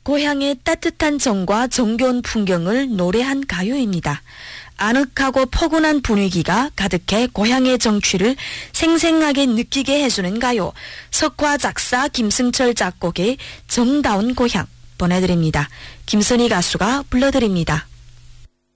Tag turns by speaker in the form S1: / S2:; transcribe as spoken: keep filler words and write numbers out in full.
S1: 고향의 따뜻한 정과 정겨운 풍경을 노래한 가요입니다. 아늑하고 포근한 분위기가 가득해 고향의 정취를 생생하게 느끼게 해주는 가요. 석화 작사 김승철 작곡의 정다운 고향 보내드립니다. 김선희 가수가 불러드립니다.